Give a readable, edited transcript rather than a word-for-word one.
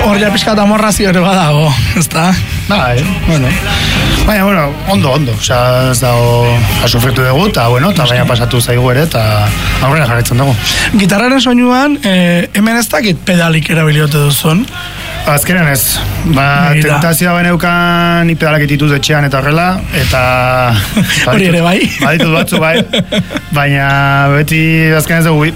hor ja pixka eta morrazio ere badago, ezta? Bueno. Baina, ondo. Osea, ez dago, sufritu dugu, eta baina pasatu zaigu ere, eta aurrera jarraitzen dugu. Gitarraren soinuan, hemen ez dakit pedalik erabiliote duzun? Azkenen ez. Tentazioa beneukan ni pedalak ditut etxean eta horrela, eta... Hori ere bai? Baditut batzu bai. Baina beti azken ez dugu